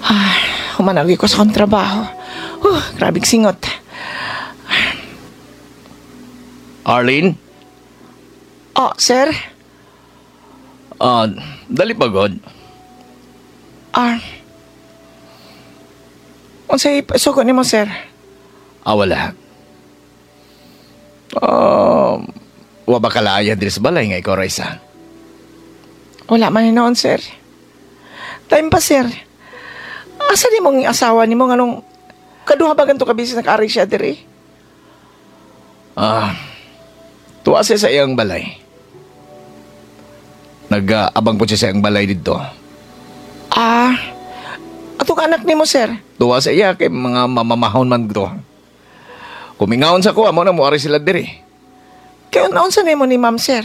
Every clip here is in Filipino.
Humanagi ko sa akong trabaho. Grabing singot. Arlene? Oh, sir? Dali pagod. Unsay suko nimo, sir? Wala. Wa ba kalaya diri sa balay nga ikaw, Raisa? Wala man noon, sir. Time pa, sir. Asa ni mong asawa ni mo nganong kaduha ba ganito kabisi nag-ari siya diri? Tuwa siya sa iyang balay. Nag-abang po siya sa iyang balay dito. Atong anak ni mo, sir? Tuwa sa iya kay mga mamamahon man dito. Kumingawon sa kuha mo na muari sila diri. Kaya naon sa nimo ni ma'am, sir?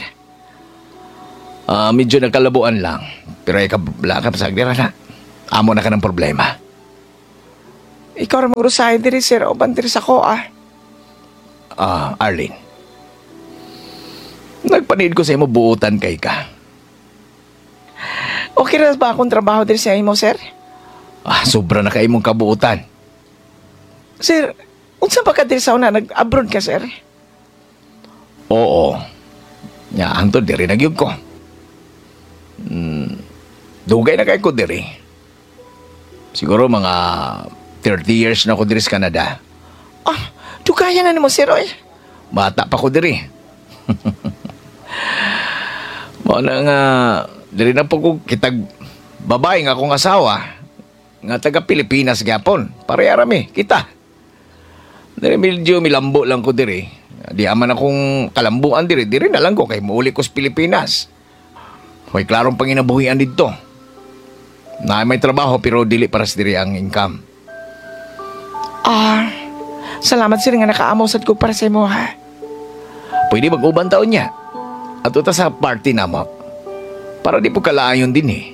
Medyo nagkalabuan lang. Pero ay kabla ka pa sa agdira na. Amo na ka ng problema. Ikaw ra magrusahay diri, sir, o diri sa ko, Arlene. Nagpanid ko sa imo buutan kay ka. Okay na ba akong trabaho diri sa imo, sir? Sobra na kay imong kabuutan. Sir, unsa ba ka diri sa una? Nag-abroad ka, sir? Oo. Nya, hantod diri nagyug ko. Dugay na kay ko diri. Siguro mga 30 years na ko diri sa Canada. Dugaya na ni mo, sir, oy. Bata pa ko diri. Mo na nga, diri na po ko kitag babae nga akong asawa nga taga Pilipinas gyapon. Pareha rami, kita. Diri medyo milambo lang ko diri. Di aman akong kalambuan diri. Diri na lang ko kay muuli ko sa Pilipinas. May klarong panginabuhian dito. Na may trabaho pero dili para sa diri ang income. Salamat, sir, nga nakaamaw sad ko para sa imo, ha? Pwede mag-uban taon niya. At uta sa party na mo. Para di po kalaayon din eh.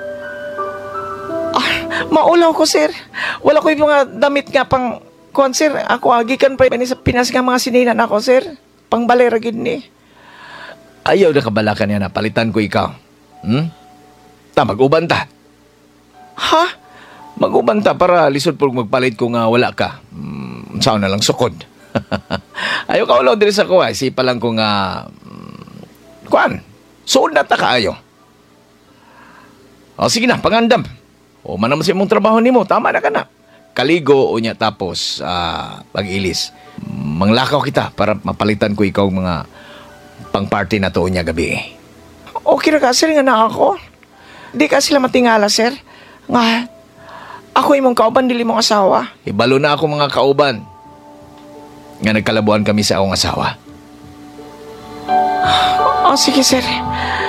Maulaw ko, sir. Wala ko yung mga damit nga pang sir. Ako agikan pa sa Pinas nga mga sininan ako, sir. Pang balera gid ni. Ayaw na kabalakan niya na palitan ko ikaw. Mag-uban ta. Ha? Mag-uban ta para lisod po magpalit ko nga wala ka. Saan na lang sukod. Ayaw ka ulaw diri sa kuha. Isipa lang ko nga... Kuan, suod na ta kaayo. Sige na, pangandam. Manaman sa imong trabaho nimo, tama na ka na. Kaligo o niya tapos pag-ilis. Manglakaw kita para mapalitan ko ikaw mga pang-party na to niya gabi. Okay na ka, sir, nga na ako. Di ka sila matingala, sir. Nga, ako imong kauban, dili mong asawa. Ibalo na ako mga kauban. Nga nagkalabuan kami sa akong asawa. Sige, sir.